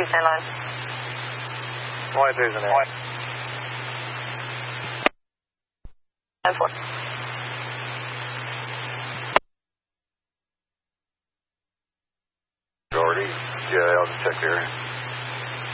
Tuesday line. White Tuesday line. 4. Jordy, yeah, I'll just check here.